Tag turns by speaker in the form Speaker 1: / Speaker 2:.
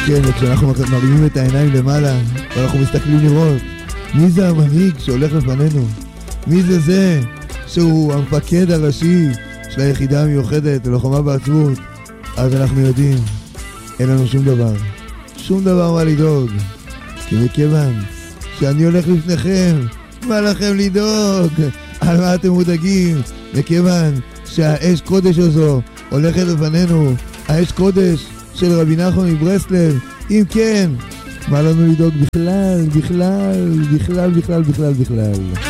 Speaker 1: כן, וכשאנחנו מרימים את העיניים למעלה ואנחנו מסתכלים לראות מי זה המנהיג שהולך לפנינו, מי זה שהוא המפקד הראשי של היחידה המיוחדת ללוחמה בעצמות, אז אנחנו יודעים, אין לנו שום דבר מה לדאוג, כי מכיוון שאני הולך לפניכם, מה לכם לדאוג? על מה אתם מודאגים? מכיוון שהאש קודש הזו הולכת לפנינו, האש קודש של רבי נחמן מברסלב. אם כן, מה לנו לדאוג בכלל?